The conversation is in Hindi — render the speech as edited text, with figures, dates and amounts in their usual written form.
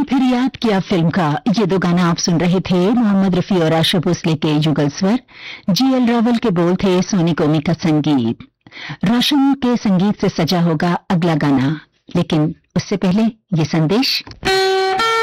फिर याद किया फिल्म का ये दो गाना आप सुन रहे थे। मोहम्मद रफी और आशा भोसले के युगल स्वर, जीएल रावल के बोल थे, सोनी कोमी का संगीत। रोशन के संगीत से सजा होगा अगला गाना, लेकिन उससे पहले ये संदेश।